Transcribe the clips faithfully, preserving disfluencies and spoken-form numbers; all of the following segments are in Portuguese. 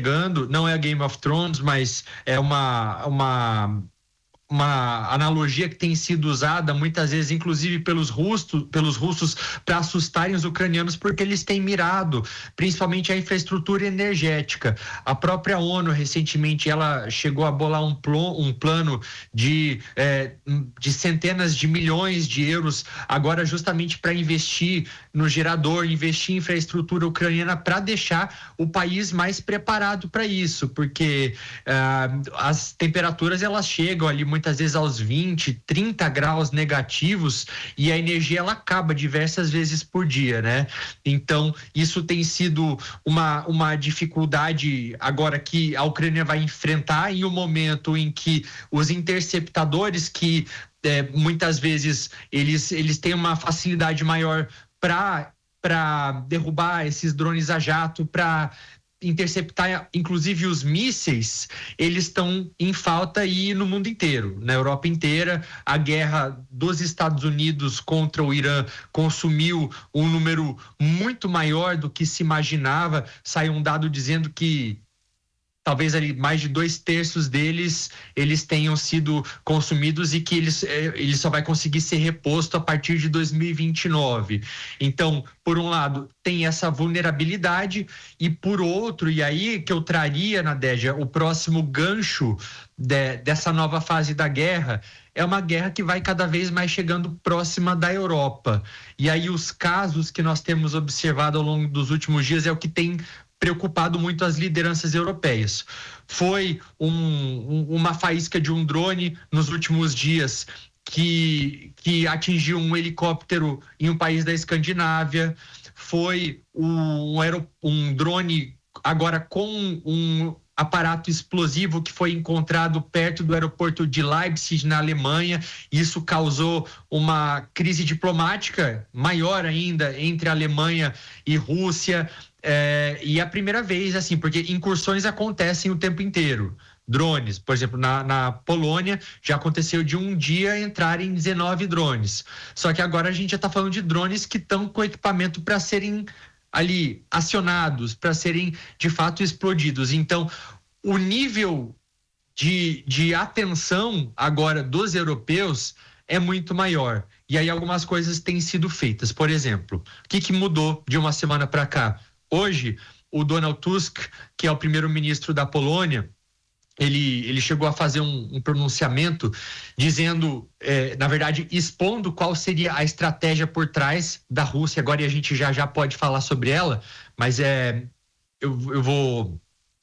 chegando, não é Game of Thrones, mas é uma, uma, uma analogia que tem sido usada muitas vezes, inclusive pelos russos, pelos russos para assustarem os ucranianos, porque eles têm mirado principalmente a infraestrutura energética. A própria ONU recentemente ela chegou a bolar um, plo, um plano de, é, de centenas de milhões de euros agora justamente para investir no gerador, investir em infraestrutura ucraniana para deixar o país mais preparado para isso, porque uh, as temperaturas elas chegam ali muitas vezes aos vinte, trinta graus negativos e a energia ela acaba diversas vezes por dia, né? Então isso tem sido uma, uma dificuldade agora que a Ucrânia vai enfrentar em um momento em que os interceptadores que é, muitas vezes eles, eles têm uma facilidade maior para para derrubar esses drones a jato, para interceptar inclusive os mísseis, eles estão em falta aí no mundo inteiro, na Europa inteira. A guerra dos Estados Unidos contra o Irã consumiu um número muito maior do que se imaginava. Saiu um dado dizendo que talvez ali mais de dois terços deles eles tenham sido consumidos e que eles, ele só vai conseguir ser reposto a partir de dois mil e vinte e nove. Então, por um lado, tem essa vulnerabilidade e por outro, e aí que eu traria, Nadégia, o próximo gancho de, dessa nova fase da guerra, é uma guerra que vai cada vez mais chegando próxima da Europa. E aí os casos que nós temos observado ao longo dos últimos dias é o que tem preocupado muito as lideranças europeias. Foi um, um, uma faísca de um drone nos últimos dias que, que atingiu um helicóptero em um país da Escandinávia. Foi um, um drone agora com um aparato explosivo que foi encontrado perto do aeroporto de Leipzig, na Alemanha. Isso causou uma crise diplomática maior ainda entre a Alemanha e Rússia. É, e é a primeira vez, assim, porque incursões acontecem o tempo inteiro. Drones, por exemplo, na, na Polônia já aconteceu de um dia entrarem dezenove drones. Só que agora a gente já está falando de drones que estão com equipamento para serem ali acionados, para serem de fato explodidos. Então, o nível de, de atenção agora dos europeus é muito maior. E aí algumas coisas têm sido feitas. Por exemplo, o que, que mudou de uma semana para cá? Hoje, o Donald Tusk, que é o primeiro-ministro da Polônia, ele, ele chegou a fazer um, um pronunciamento dizendo, é, na verdade, expondo qual seria a estratégia por trás da Rússia. Agora e a gente já, já pode falar sobre ela, mas é, eu, eu vou,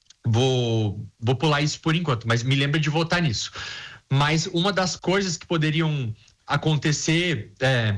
vou, vou pular isso por enquanto, mas me lembra de voltar nisso. Mas uma das coisas que poderiam acontecer... É,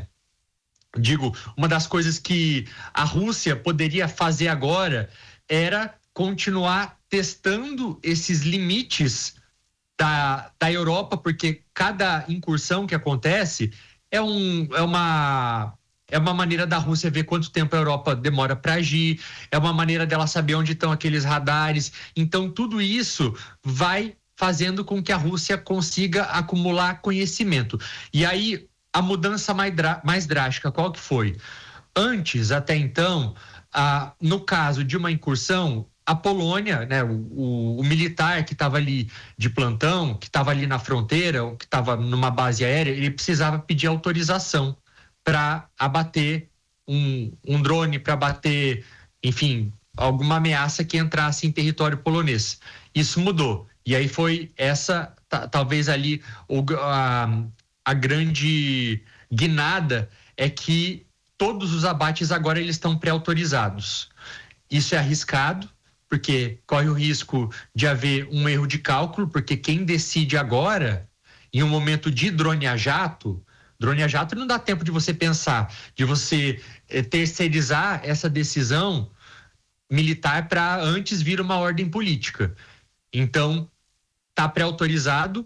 Digo, uma das coisas que a Rússia poderia fazer agora era continuar testando esses limites da, da Europa, porque cada incursão que acontece é, um, é, uma, é uma maneira da Rússia ver quanto tempo a Europa demora para agir, é uma maneira dela saber onde estão aqueles radares. Então, tudo isso vai fazendo com que a Rússia consiga acumular conhecimento. E aí, a mudança mais, mais drástica, qual que foi? Antes, até então, ah, no caso de uma incursão, a Polônia, né, o, o, o militar que estava ali de plantão, que estava ali na fronteira, ou que estava numa base aérea, ele precisava pedir autorização para abater um, um drone, para abater, enfim, alguma ameaça que entrasse em território polonês. Isso mudou. E aí foi essa, t- talvez ali, o, a, a grande guinada é que todos os abates agora eles estão pré-autorizados. Isso é arriscado, porque corre o risco de haver um erro de cálculo, porque quem decide agora, em um momento de drone a jato, drone a jato não dá tempo de você pensar, de você eh, terceirizar essa decisão militar para antes vir uma ordem política. Então, está pré-autorizado,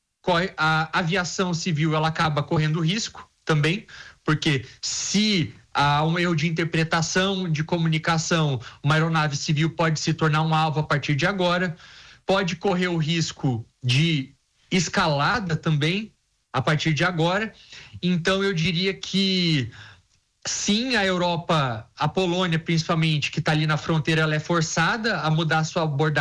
a aviação civil ela acaba correndo risco também, porque se há um erro de interpretação, de comunicação, uma aeronave civil pode se tornar um alvo a partir de agora, pode correr o risco de escalada também a partir de agora. Então eu diria que sim, a Europa, a Polônia principalmente, que está ali na fronteira, ela é forçada a mudar a sua abordagem